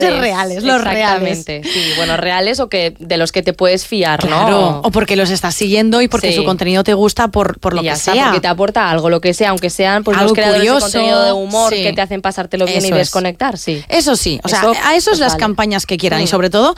reales, los reales. Sí, bueno, reales o que de los que te puedes fiar, claro, ¿no? O porque los estás siguiendo y porque su contenido te gusta por lo que sea. Porque te aporta algo, lo que sea, aunque sean pues, los creadores de contenido de humor que te hacen pasártelo bien y desconectar, Eso sí, o sea, a esos las campañas que quieran y sobre todo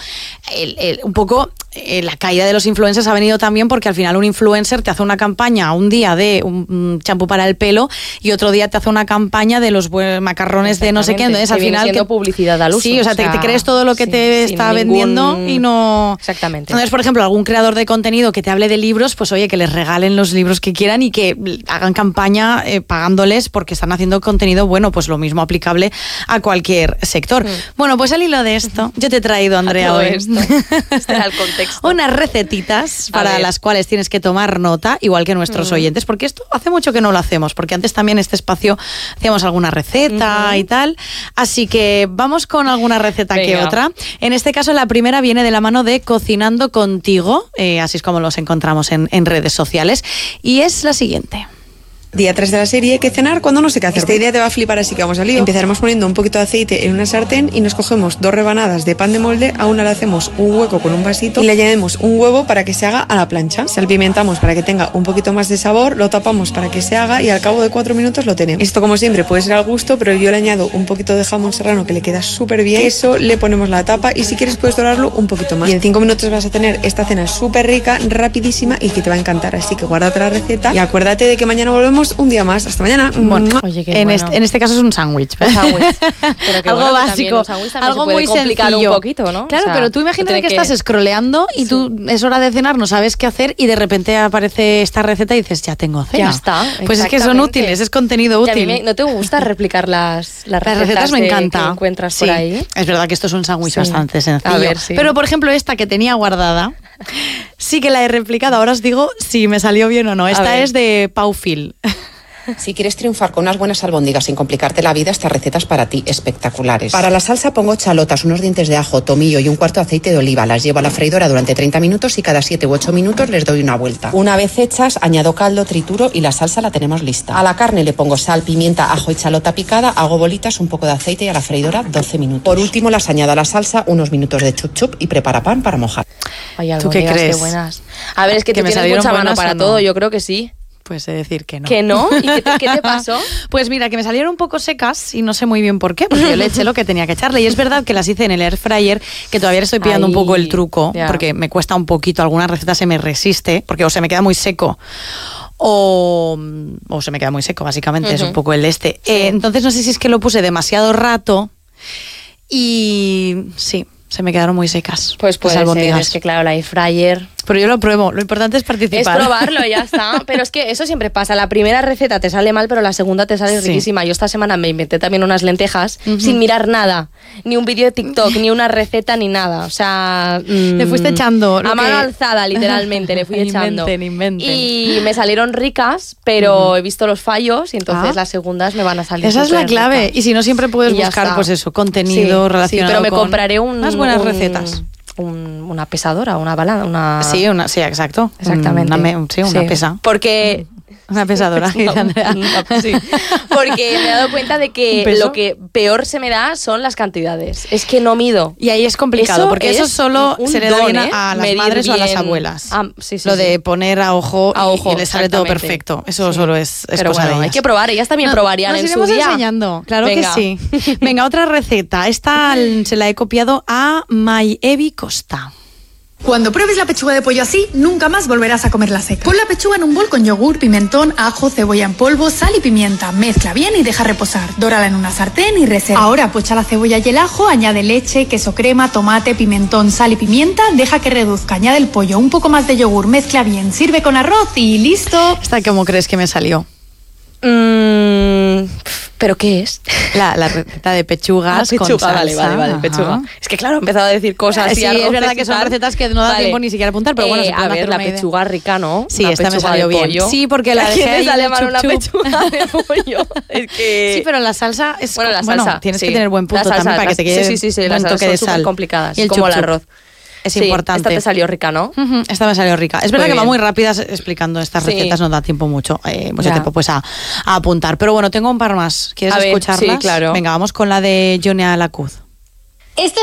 un poco la caída de los influencers ha venido también porque al final un influencer te hace una campaña un día de un champú para el pelo y otro día te hace una campaña de los macarrones de no sé qué, entonces al final que publicidad al uso. Sí, o sea, te crees todo lo que te está vendiendo y no... Exactamente. Entonces, por ejemplo, algún creador de contenido que te hable de libros, pues oye, que les regalen los libros que quieran y que hagan campaña pagándoles porque están haciendo contenido bueno, pues lo mismo aplicable a cualquier sector. Bueno, pues al hilo de esto, yo te he traído, Andrea, hoy este era el contexto. Unas recetitas para las cuales tienes que tomar nota, igual que nuestros oyentes, porque esto hace mucho que no lo hacemos, porque antes también este espacio hacíamos alguna receta y tal, así que vamos con alguna receta que otra. En este caso la primera viene de la mano de Cocinando Contigo, así es como los encontramos en redes sociales, y es la siguiente. Día 3 de la serie, ¿qué cenar cuando no sé qué hacer? Esta idea te va a flipar, así que vamos al lío. Empezaremos poniendo un poquito de aceite en una sartén y nos cogemos 2 rebanadas de pan de molde, a una le hacemos un hueco con un vasito y le añadimos un huevo para que se haga a la plancha. Salpimentamos para que tenga un poquito más de sabor, lo tapamos para que se haga y al cabo de 4 minutos lo tenemos. Esto, como siempre, puede ser al gusto, pero yo le añado un poquito de jamón serrano que le queda súper bien. Eso, le ponemos la tapa y si quieres puedes dorarlo un poquito más. Y en 5 minutos vas a tener esta cena súper rica, rapidísima y que te va a encantar. Así que guárdate la receta y acuérdate de que mañana volvemos un día más. Hasta mañana. Bueno, oye, en este caso es un sándwich. Algo básico, algo muy sencillo. Un poquito, ¿no? Claro, o sea, pero tú imagínate que estás scrolleando y tú es hora de cenar, no sabes qué hacer y de repente aparece esta receta y dices, ya tengo cena. Ya está. Pues es que son útiles, es contenido útil. A mí ¿no te gusta replicar las recetas me encanta. Que encuentras por ahí? Es verdad que esto es un sándwich bastante sencillo. A ver, pero por ejemplo esta que tenía guardada, sí que la he replicado. Ahora os digo si me salió bien o no. Esta es de Pau Fil. Si quieres triunfar con unas buenas albóndigas sin complicarte la vida, esta receta es para ti, espectaculares. Para la salsa pongo chalotas, unos dientes de ajo, tomillo y un cuarto de aceite de oliva. Las llevo a la freidora durante 30 minutos y cada 7 u 8 minutos les doy una vuelta. Una vez hechas, añado caldo, trituro y la salsa la tenemos lista. A la carne le pongo sal, pimienta, ajo y chalota picada, hago bolitas, un poco de aceite y a la freidora 12 minutos. Por último, las añado a la salsa, unos minutos de chup chup y prepara pan para mojar. Ay, ¿tú qué crees? Qué buenas. A ver, es que tú tienes mucha mano para todo, yo creo que sí. Pues he de decir que no. ¿Que no? ¿Y qué te pasó? Pues mira, que me salieron un poco secas y no sé muy bien por qué, porque yo le eché lo que tenía que echarle. Y es verdad que las hice en el air fryer, que todavía le estoy pillando un poco el truco, porque me cuesta un poquito, alguna receta se me resiste, porque o se me queda muy seco, o se me queda muy seco, básicamente, es un poco el Sí. Entonces no sé si es que lo puse demasiado rato y sí, se me quedaron muy secas. Pues puede ser, es que claro, la air fryer... Pero yo lo pruebo, lo importante es participar. Es probarlo, ya está. Pero es que eso siempre pasa. La primera receta te sale mal, pero la segunda te sale riquísima. Yo esta semana me inventé también unas lentejas sin mirar nada. Ni un vídeo de TikTok, ni una receta, ni nada. O sea... le fuiste echando. A mano alzada, literalmente, le fui echando. Inventen. Y me salieron ricas, pero he visto los fallos y entonces las segundas me van a salir. Esa es la clave. Ricas. Y si no, siempre puedes buscar, pues eso, contenido relacionado pero me compraré unas buenas recetas. Una pesadora, una balanza, Sí, exacto. Exactamente. Una pesa. Porque... Una pesadora. Sí. Porque me he dado cuenta de que lo que peor se me da son las cantidades. Es que no mido. Y ahí es complicado, porque eso solo se le da bien a las madres o a las abuelas. Lo de poner a ojo y le sale todo perfecto. Eso solo es cosa de ellas. Hay que probar. Ellas también probarían en su día. Enseñando. Claro que sí. Venga, otra receta. Esta se la he copiado a Evi Costa. Cuando pruebes la pechuga de pollo así, nunca más volverás a comerla seca. Pon la pechuga en un bol con yogur, pimentón, ajo, cebolla en polvo, sal y pimienta. Mezcla bien y deja reposar. Dórala en una sartén y reserva. Ahora pocha la cebolla y el ajo, añade leche, queso crema, tomate, pimentón, sal y pimienta. Deja que reduzca, añade el pollo, un poco más de yogur, mezcla bien, sirve con arroz y listo. ¿Esta cómo crees que me salió? ¿Pero qué es? La receta de pechugas con salsa. Vale, pechuga. Es que claro, he empezado a decir cosas sí, es verdad que son recetas que no da tiempo ni siquiera a apuntar, pero bueno, se puede hacer la pechuga rica, ¿no? Sí, esta me salió bien. Pollo. Sí, porque la dejé ahí sale mal una pechuga de pollo. Es que... Sí, pero la salsa es... Bueno, la salsa, tienes que tener buen punto también para que te quede un toque de sal. Complicadas, y como el arroz. Es importante. Esta te salió rica, ¿no? Esta me salió rica. Es verdad que va muy rápida explicando estas recetas, no da tiempo mucho tiempo pues a apuntar. Pero bueno, tengo un par más. ¿Quieres escucharlas? Sí, claro. Venga, vamos con la de Jonia Lacuz. Este